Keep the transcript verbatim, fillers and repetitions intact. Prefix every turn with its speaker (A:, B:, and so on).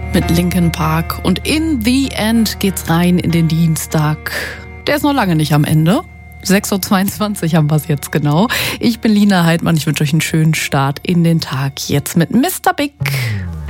A: mit Linkin Park. Und in the end geht's rein in den Dienstag. Der ist noch lange nicht am Ende. sechs Uhr zweiundzwanzig haben wir es jetzt genau. Ich bin Lina Heidmann. Ich wünsche euch einen schönen Start in den Tag. Jetzt mit Mister Big.